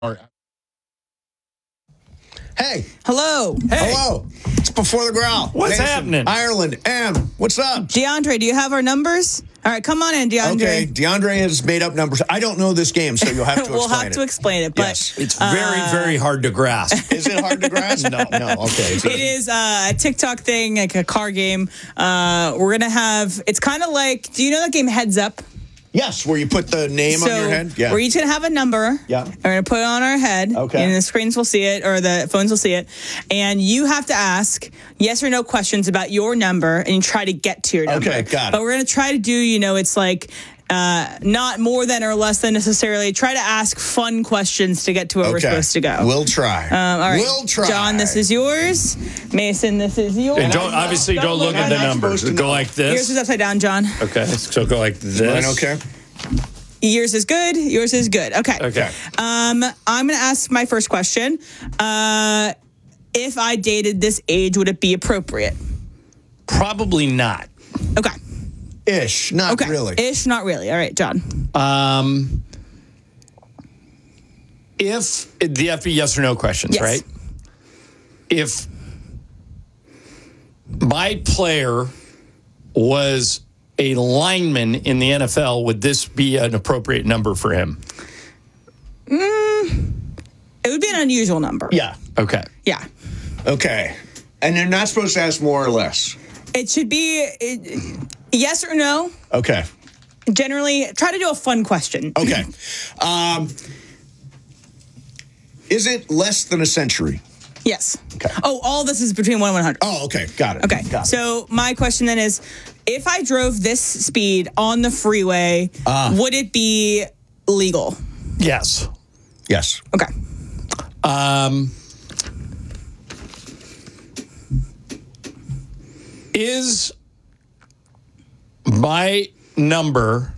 Hey. Hello. Hey. Hello. It's Before the Growl. What's happening? Ireland. What's up? DeAndre, do you have our numbers? All right, come on in, DeAndre. Okay, DeAndre has made up numbers. I don't know this game, so you'll have to explain it. We'll have to explain it. But yes. It's very, very hard to grasp. Is it hard to grasp? No. Okay. It is a TikTok thing, like a car game. We're going to have, it's kind of like, do you know that game Heads Up? Yes, where you put the name on your head. Yeah. We're each going to have a number. Yeah. We're going to put it on our head. Okay. And the screens will see it, or the phones will see it. And you have to ask yes or no questions about your number, and you try to get to your number. Okay, got it. But we're going to try to do, it's like not more than or less than necessarily. Try to ask fun questions to get to where we're supposed to go. We'll try. All right. We'll try. John, this is yours. Mason, this is yours. And don't look at the numbers. Go like this. Yours is upside down, John. Okay, so go like this. Mine okay? Yours is good. Yours is good. Okay. Okay. I'm going to ask my first question. If I dated this age, would it be appropriate? Probably not. Okay. Ish. Not Okay. really. Ish, not really. All right, John. If the FB yes or no questions, Yes. right? If my player was a lineman in the NFL, would this be an appropriate number for him? It would be an unusual number. Yeah. Okay. Yeah. Okay. And you're not supposed to ask more or less. It should be yes or no. Okay. Generally, try to do a fun question. Okay. Is it less than a century? Yes. Okay. Oh, all this is between 1 and 100. Oh, okay. Got it. Okay. Got it. So my question then is, if I drove this speed on the freeway, would it be legal? Yes. Yes. Okay. Is my number?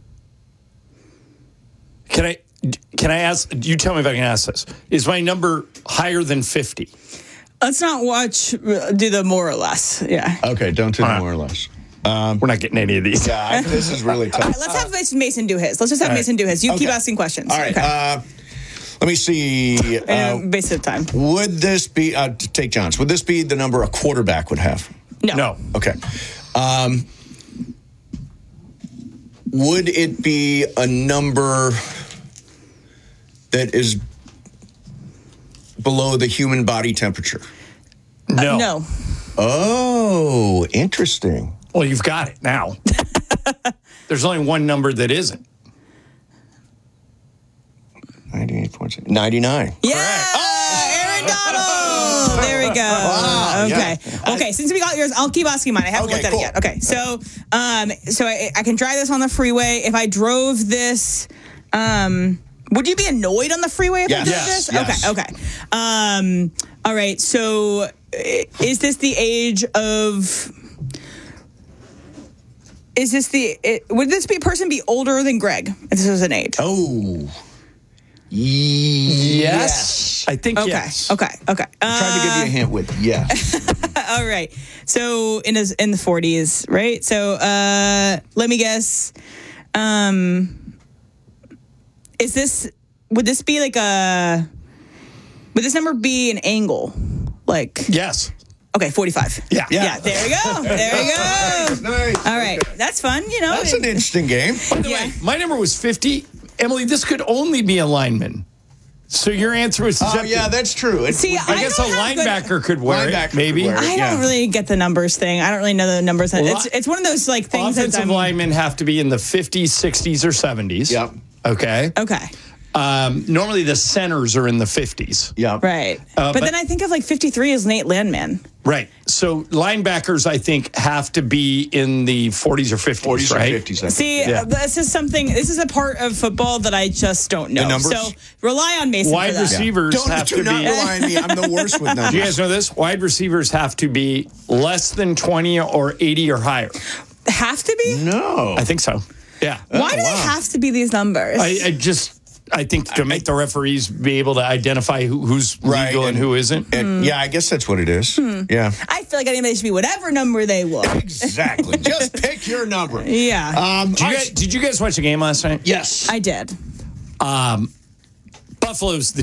Can I ask? You tell me if I can ask this. Is my number higher than 50? Let's not do the more or less. Yeah. Okay. Don't do more or less. We're not getting any of these. Yeah, this is really tough. All right, let's have Mason do his. Let's just have Mason do his. You keep asking questions. All right. Okay. Let me see. Based on time. Would this be, take John's, would this be the number a quarterback would have? No. Okay. Would it be a number that is below the human body temperature? No. No. Oh, interesting. Well, you've got it now. There's only one number that isn't. 98.6. 99. Yeah. Aaron Donald. There we go. Wow, okay. yeah. Okay. Since we got yours, I'll keep asking mine. I haven't looked at it yet. Okay. So, I can drive this on the freeway. If I drove this, would you be annoyed on the freeway if I drove this? Yes. Okay. All right. So, is this the age of? Would this person be older than Greg if this was an age? Oh. Yes. I think Okay. yes. Okay. Trying to give you a hint with yes. All right. So in the 40s, right? So let me guess. Would this be like would this number be an angle? Like Yes. okay, 45. Yeah. There we go. Nice. All right. That's fun, That's an interesting game. By the way, my number was 50. Emily, this could only be a lineman. So your answer was Oh, deceptive. yeah, that's true. See, I guess a don't have linebacker could wear it, maybe. I don't really get the numbers thing. I don't really know the numbers. Well, it's one of those like things Offensive linemen have to be in the 50s, 60s, or 70s. Yep. Okay. Okay. Normally the centers are in the 50s. Yep. Right. But then I think of like 53 as Nate Landman. Right. So linebackers, I think, have to be in the 40s or 50s, 40s right? or 50s. See, this is a part of football that I just don't know. The numbers? So rely on Mason Wide for that. receivers have Do to not be. rely on me. I'm the worst with numbers. Do you guys know this? Wide receivers have to be less than 20 or 80 or higher. Have to be? No. I think so. Yeah. Why do they have to be these numbers? I think to make the referees be able to identify who's Right, legal and who isn't. Yeah, I guess that's what it is. Yeah. I feel like anybody should be whatever number they want. Exactly. Just pick your number. Yeah. Did you guys watch the game last night? Yes. I did. Buffalo's the